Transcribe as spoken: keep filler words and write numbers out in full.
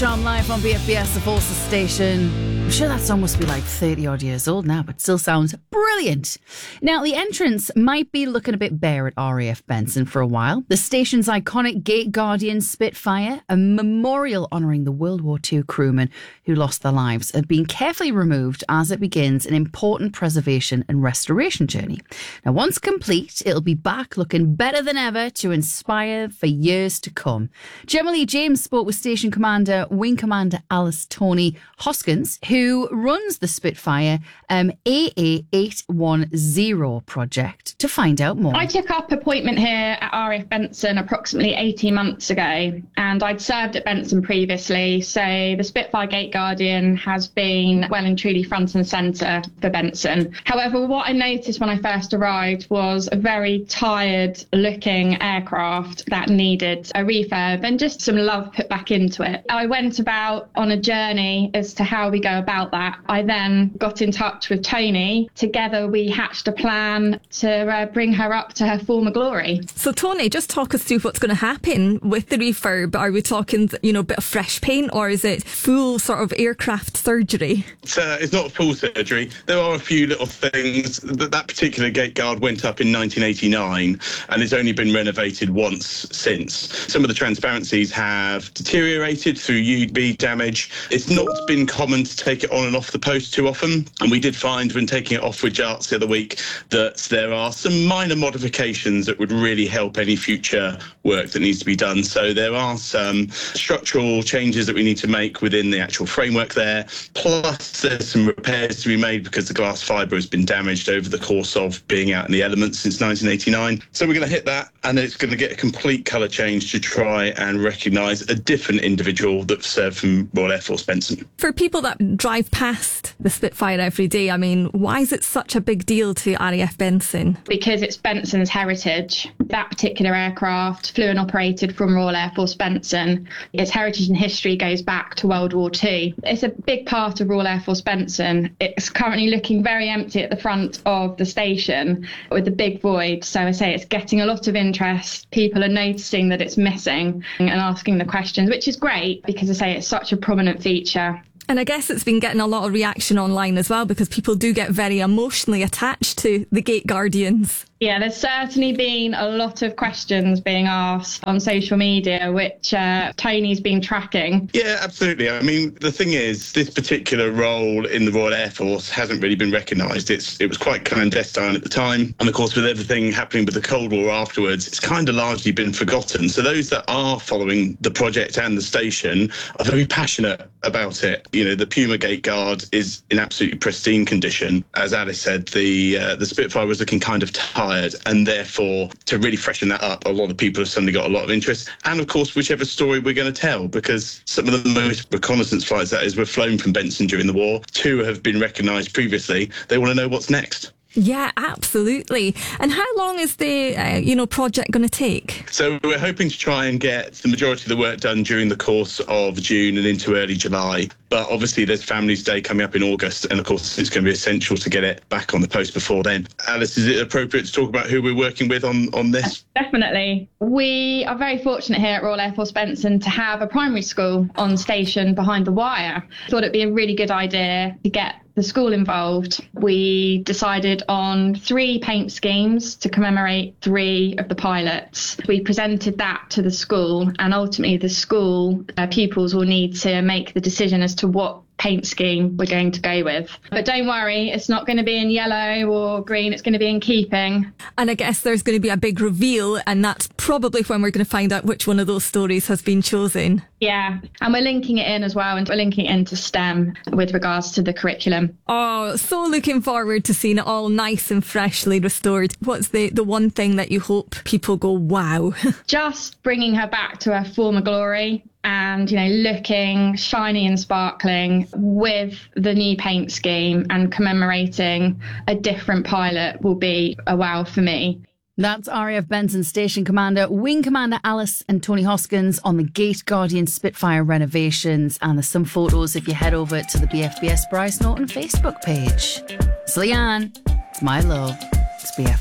I'm live on B F B S, the Forces station. I'm sure that song must be like thirty odd years old now, but still sounds brilliant. Now, the entrance might be looking a bit bare at R A F Benson for a while. The station's iconic Gate Guardian Spitfire, a memorial honouring the World War Two crewmen who lost their lives, have been carefully removed as it begins an important preservation and restoration journey. Now, once complete, it'll be back looking better than ever to inspire for years to come. Gemma Lee James spoke with Station Commander, Wing Commander Alice Tony Hoskins, who runs the Spitfire um, A A eight one zero project, to find out more. I took up appointment here at R A F Benson approximately eighteen months ago, and I'd served at Benson previously, so the Spitfire Gate Guardian has been well and truly front and centre for Benson. However, what I noticed when I first arrived was a very tired looking aircraft that needed a refurb and just some love put back into it. I went about on a journey as to how we go about that. I then got in touch with Tony. Together we hatched a plan to uh, bring her up to her former glory. So Tony, just talk us through what's going to happen with the refurb. Are we talking, you know, a bit of fresh paint, or is it full sort of aircraft surgery? It's, uh, it's not full surgery. There are a few little things. That, that particular gate guard went up in nineteen eighty-nine and it's only been renovated once since. Some of the transparencies have deteriorated through U V damage. It's not been common to take it on and off the post too often, and we did find when taking it off with Jarts the other week that there are some minor modifications that would really help any future work that needs to be done. So there are some structural changes that we need to make within the actual framework there, plus there's some repairs to be made because the glass fibre has been damaged over the course of being out in the elements since nineteen eighty-nine. So we're going to hit that, and then it's going to get a complete colour change to try and recognise a different individual that served from Royal Air Force Benson. For people that drive past the Spitfire every day, I mean, why is it such a big deal to R A F Benson? Because it's Benson's heritage. That particular aircraft flew and operated from Royal Air Force Benson. Its heritage and history goes back to World War Two. It's a big part of Royal Air Force Benson. It's currently looking very empty at the front of the station with a big void. So I say it's getting a lot of interest. People are noticing that it's missing and asking the questions, which is great because I say it's such a prominent feature. And I guess it's been getting a lot of reaction online as well, because people do get very emotionally attached to the Gate Guardians. Yeah, there's certainly been a lot of questions being asked on social media, which uh, Tony's been tracking. Yeah, absolutely. I mean, the thing is, this particular role in the Royal Air Force hasn't really been recognised. It's It was quite clandestine at the time. And of course, with everything happening with the Cold War afterwards, it's kind of largely been forgotten. So those that are following the project and the station are very passionate about it. You know, the Puma Gate Guard is in absolutely pristine condition. As Alice said, the uh, the Spitfire was looking kind of tired, and therefore to really freshen that up, a lot of people have suddenly got a lot of interest. And of course, whichever story we're going to tell, because some of the most reconnaissance flights that is were flown from Benson during the war, two have been recognised previously. They want to know what's next. Yeah, absolutely. And how long is the uh, you know project going to take? So we're hoping to try and get the majority of the work done during the course of June and into early July. But obviously there's Families Day coming up in August, and of course it's going to be essential to get it back on the post before then. Alice, is it appropriate to talk about who we're working with on, on this? Definitely. We are very fortunate here at Royal Air Force Benson to have a primary school on station behind the wire. Thought it'd be a really good idea to get the school involved. We decided on three paint schemes to commemorate three of the pilots. We presented that to the school, and ultimately the school uh, pupils will need to make the decision as to what paint scheme we're going to go with. But don't worry, it's not going to be in yellow or green, it's going to be in keeping. And I guess there's going to be a big reveal, and that's probably when we're going to find out which one of those stories has been chosen. Yeah, and we're linking it in as well, and we're linking it into STEM with regards to the curriculum. Oh, so looking forward to seeing it all nice and freshly restored. What's the, the one thing that you hope people go, wow? Just bringing her back to her former glory. And, you know, looking shiny and sparkling with the new paint scheme and commemorating a different pilot will be a wow for me. That's R A F Benson Station Commander, Wing Commander Alice and Tony Hoskins on the Gate Guardian Spitfire renovations. And there's some photos if you head over to the B F B S Bryce Norton Facebook page. So Leanne, it's my love. It's B F.